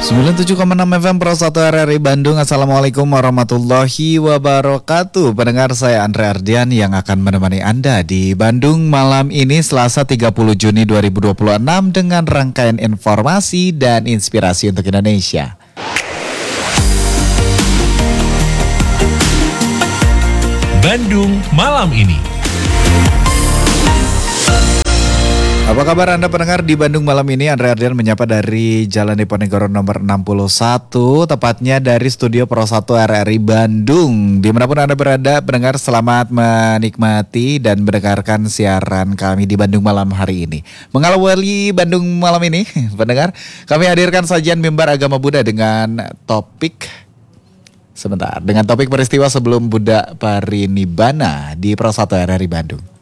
97,6 FM Pro 1 RRI Bandung. Assalamualaikum warahmatullahi wabarakatuh. Pendengar, saya Andre Ardian yang akan menemani Anda di Bandung malam ini Selasa 30 Juni 2026 dengan rangkaian informasi dan inspirasi untuk Indonesia. Bandung malam ini. Apa kabar Anda pendengar di Bandung malam ini? Andre Ardian menyapa dari Jalan Diponegoro nomor 61, tepatnya dari studio Pro 1 RRI Bandung. Dimanapun Anda berada, pendengar, selamat menikmati dan mendengarkan siaran kami di Bandung malam hari ini. Mengawali Bandung malam ini, pendengar, kami hadirkan sajian mimbar agama Buddha dengan topik peristiwa sebelum Buddha Parinibbana di Pro 1 RRI Bandung.